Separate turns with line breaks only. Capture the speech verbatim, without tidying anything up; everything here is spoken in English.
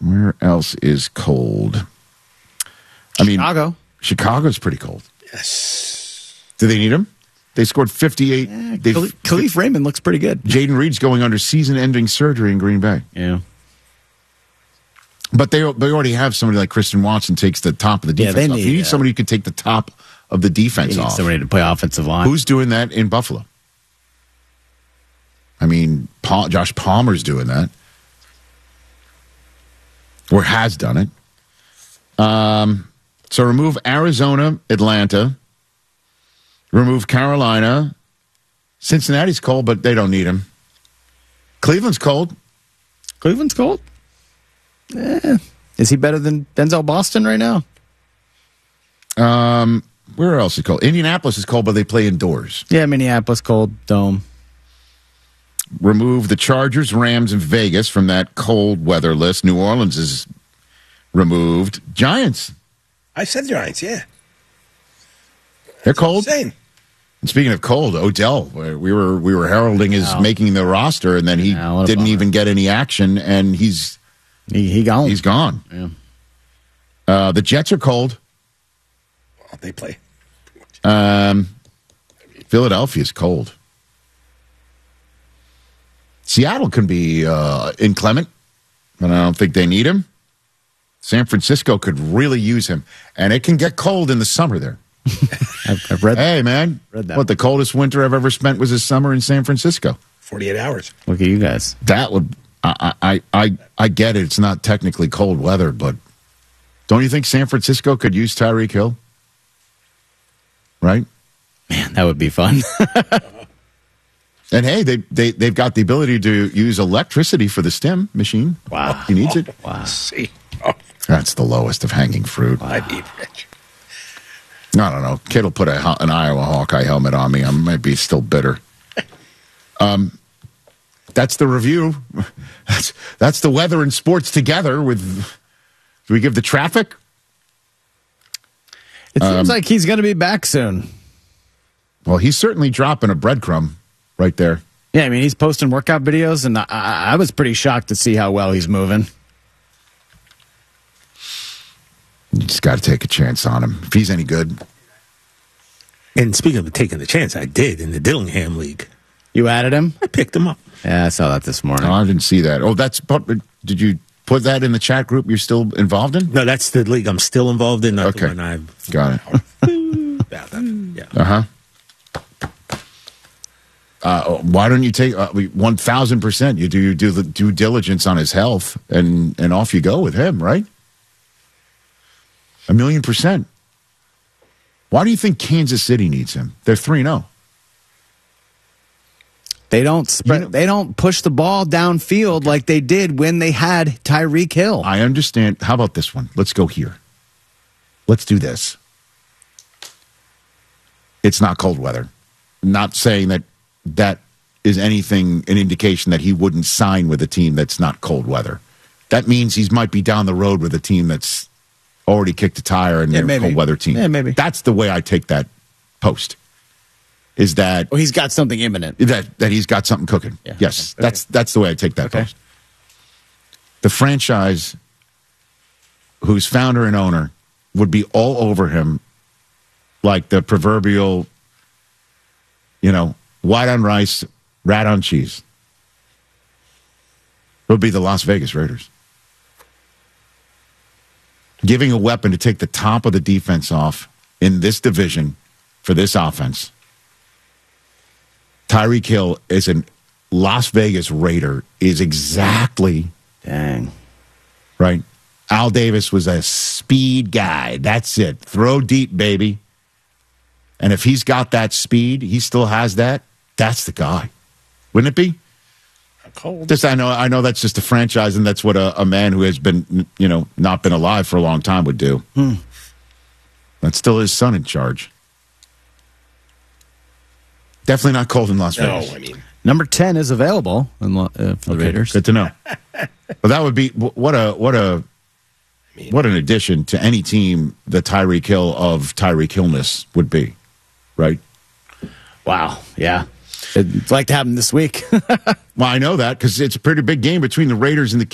Where else is cold? I mean,
Chicago.
Chicago's pretty cold.
Yes.
Do they need him? They scored fifty-eight.
Eh, Khalif, Khalif Raymond looks pretty good.
Jaden Reed's going under season-ending surgery in Green Bay.
Yeah.
But they they already have somebody like Christian Watson takes the top of the
Yeah,
defense
they
off.
need,
You need
uh,
somebody who could take the top of the defense
They need
off.
somebody to play offensive line.
Who's doing that in Buffalo? I mean, Paul, Josh Palmer's doing that. Or has done it. Um, so remove Arizona, Atlanta. Remove Carolina. Cincinnati's cold, but they don't need him. Cleveland's cold.
Cleveland's cold? Eh. Is he better than Denzel Boston right now?
Um, where else is cold? Indianapolis is cold, but they play indoors.
Yeah, Minneapolis cold, dome.
Remove the Chargers, Rams, and Vegas from that cold weather list. New Orleans is removed. Giants.
I said Giants, yeah.
They're cold.
Insane.
And speaking of cold, Odell, we were we were heralding his
Wow.
making the roster, and then he
Yeah, what a
didn't
bummer.
even get any action, and he's
He, he gone.
he's gone.
Yeah.
Uh, the Jets are cold.
Well, they play.
Um, Philadelphia's cold. Seattle can be uh, inclement, but I don't think they need him. San Francisco could really use him, and it can get cold in the summer there.
I've, I've read
Hey, man,
Read that.
what the coldest winter I've ever spent was this summer in San Francisco.
forty-eight hours.
Look at you guys.
That would I I I I get it. It's not technically cold weather, but don't you think San Francisco could use Tyreek Hill? Right?
Man, that would be fun.
And hey, they they they've got the ability to use electricity for the stem machine.
Wow.
He needs it.
Wow.
See. Oh,
That's the lowest of hanging fruit.
I need Rich.
I don't know. Kid will put a, an Iowa Hawkeye helmet on me. I might be still bitter. Um, that's the review. That's that's the weather and sports together. With do we give the traffic?
It seems
Um,
like he's going to be back soon.
Well, he's certainly dropping a breadcrumb right there.
Yeah, I mean, he's posting workout videos, and I, I was pretty shocked to see how well he's moving.
You just got to take a chance on him. If he's any good,
And speaking of taking the chance, I did in the Dillingham League.
You added him?
I picked him up.
Yeah, I saw that this morning.
oh, I didn't see that. Oh, that's. Did you put that in the chat group? You're still involved in?
No, that's the league I'm still involved in. Not
Okay.
the one I've.
Got it.
Yeah, that- yeah.
Uh huh. Uh, why don't you take uh, one thousand percent? You do you do the due diligence on his health, and and off you go with him, right? A million percent. Why do you think Kansas City needs him? They're three and zero.
They don't spread.
You know-
they don't push the ball downfield like they did when they had Tyreek Hill.
I understand. How about this one? Let's go here. Let's do this. It's not cold weather. Not saying that that is anything, an indication that he wouldn't sign with a team that's not cold weather. That means he might be down the road with a team that's already kicked a tire and
Yeah,
they're a
maybe.
cold weather team.
Yeah, maybe.
That's the way I take that post. Is that
Well, he's got something imminent.
that that he's got something cooking.
Yeah.
Yes,
Okay.
that's that's the way I take that
Okay.
post. The franchise whose founder and owner would be all over him like the proverbial, you know, white on rice, rat on cheese. It would be the Las Vegas Raiders. Giving a weapon to take the top of the defense off in this division for this offense. Tyreek Hill is a Las Vegas Raider is exactly
Dang.
right. Al Davis was a speed guy. That's it. Throw deep, baby. And if he's got that speed, he still has that. That's the guy, wouldn't it be?
Cold.
Just I know, I know that's just a franchise, and that's what a, a man who has been, you know, not been alive for a long time would do.
Hmm.
That's still his son in charge. Definitely not cold in Las
No,
Vegas.
I mean,
Number ten is available in, lo- uh, for the
Okay,
Raiders.
good to know. But that would be what a what a what an addition to any team the Tyreek Hill of Tyreek Hillness would be, right?
Wow. Yeah. It's like to have him this week.
Well, I know that because it's a pretty big game between the Raiders and the